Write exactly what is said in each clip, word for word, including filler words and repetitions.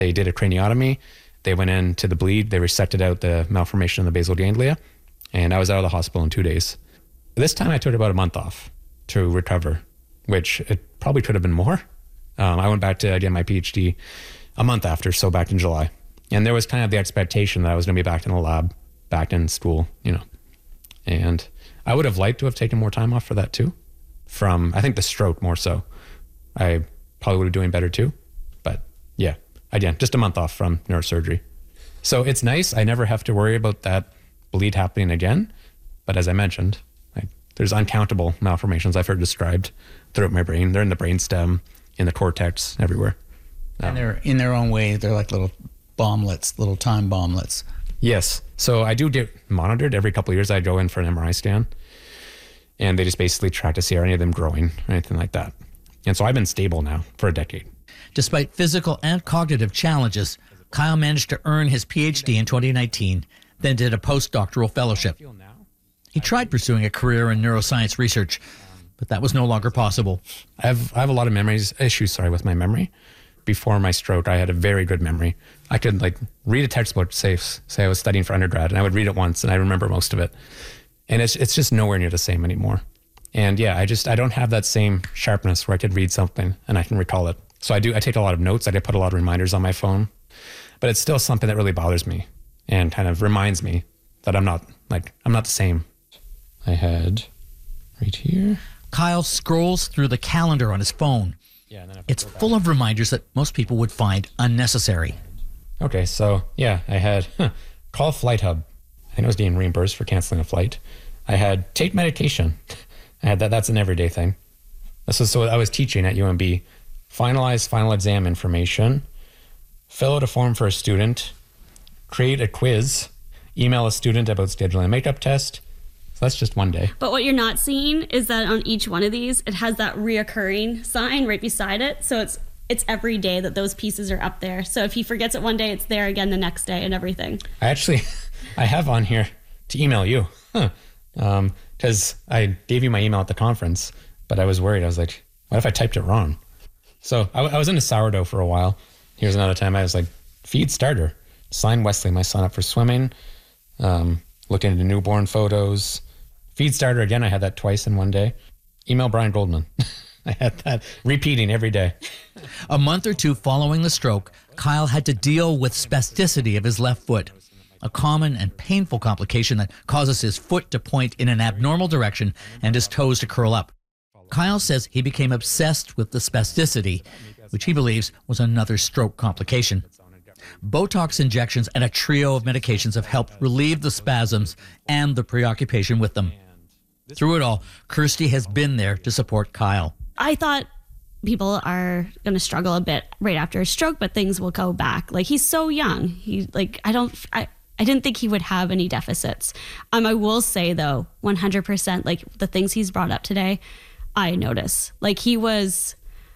They did a craniotomy. They went into the bleed. They resected out the malformation in the basal ganglia. And I was out of the hospital in two days. This time I took about a month off to recover, which it probably could have been more. Um, I went back to get my PhD a month after, so back in July. And there was kind of the expectation that I was going to be back in the lab, back in school, you know. And I would have liked to have taken more time off for that too. From, I think, the stroke more so. I probably would have been doing better too. But yeah, again, just a month off from neurosurgery. So it's nice. I never have to worry about that bleed happening again. But as I mentioned, I, there's uncountable malformations I've heard described throughout my brain. They're in the brainstem, in the cortex, everywhere. Um, and they're in their own way. They're like little bomblets, little time bomblets. Yes. So I do get monitored every couple of years. I go in for an M R I scan, and they just basically track to see are any of them growing or anything like that. And so I've been stable now for a decade. Despite physical and cognitive challenges, Kyle managed to earn his PhD in twenty nineteen, then did a postdoctoral fellowship. He tried pursuing a career in neuroscience research, but that was no longer possible. I have, I have a lot of memories, issues, sorry, with my memory. Before my stroke, I had a very good memory. I could like read a textbook, say, say I was studying for undergrad, and I would read it once and I remember most of it. And it's it's just nowhere near the same anymore. And yeah, I just, I don't have that same sharpness where I could read something and I can recall it. So I do, I take a lot of notes. I do put a lot of reminders on my phone, but it's still something that really bothers me and kind of reminds me that I'm not like, I'm not the same. I had right here. Kyle scrolls through the calendar on his phone. Yeah, and then it's full of reminders that most people would find unnecessary. Okay, so yeah, I had huh, call Flight Hub. I think I was being reimbursed for canceling a flight. I had take medication. I had that. That's an everyday thing. This was so I was teaching at U M B. Finalize final exam information. Fill out a form for a student. Create a quiz. Email a student about scheduling a makeup test. So that's just one day. But what you're not seeing is that on each one of these, it has that reoccurring sign right beside it. So it's it's every day that those pieces are up there. So if he forgets it one day, it's there again the next day and everything. I actually, I have on here to email you. Huh. Um, because I gave you my email at the conference, but I was worried. I was like, what if I typed it wrong? So I, I was into sourdough for a while. Here's another time I was like, feed starter. Sign Wesley, my son, up for swimming. Um, looked into newborn photos. Feed starter again, I had that twice in one day. Email Brian Goldman. I had that repeating every day. A month or two following the stroke, Kyle had to deal with spasticity of his left foot, a common and painful complication that causes his foot to point in an abnormal direction and his toes to curl up. Kyle says he became obsessed with the spasticity, which he believes was another stroke complication. Botox injections and a trio of medications have helped relieve the spasms and the preoccupation with them. Through it all, Kirsty has been there to support Kyle. I thought people are going to struggle a bit right after a stroke, but things will go back. Like, he's so young. He like, I don't, I, I didn't think he would have any deficits. Um, I will say though, one hundred percent, like the things he's brought up today, I notice. Like, he was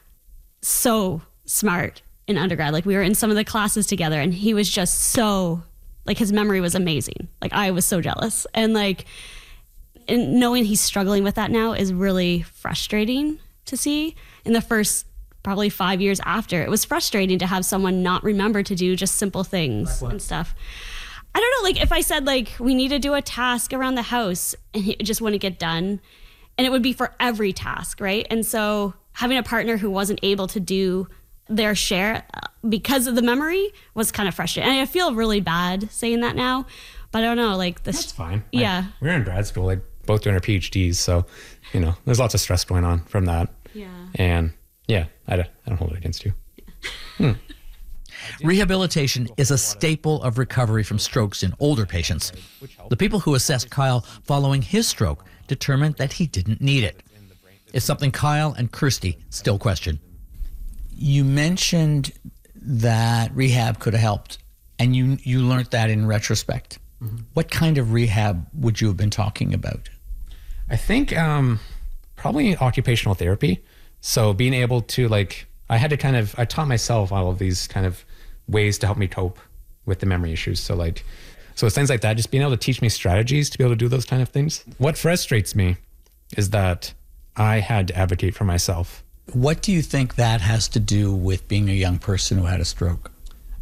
so smart in undergrad. Like, we were in some of the classes together and he was just so, like, his memory was amazing. Like, I was so jealous. And like, and knowing he's struggling with that now is really frustrating to see. In the first probably five years after, it was frustrating to have someone not remember to do just simple things and stuff. I don't know, like if I said like, we need to do a task around the house and it just wouldn't get done, and it would be for every task, right? And so having a partner who wasn't able to do their share because of the memory was kind of frustrating. And I feel really bad saying that now, but I don't know, like this. That's fine. Yeah. Like, we were in grad school, like both doing our PhDs. So, you know, there's lots of stress going on from that. Yeah. And yeah, I don't, I don't hold it against you. Hmm. Rehabilitation is a staple of recovery from strokes in older patients. The people who assessed Kyle following his stroke determined that he didn't need it. It's something Kyle and Kirsty still question. You mentioned that rehab could have helped, and you, you learned that in retrospect. Mm-hmm. What kind of rehab would you have been talking about? I think um, probably occupational therapy. So being able to like, I had to kind of, I taught myself all of these kind of ways to help me cope with the memory issues. So like, so it's things like that, just being able to teach me strategies to be able to do those kind of things. What frustrates me is that I had to advocate for myself. What do you think that has to do with being a young person who had a stroke?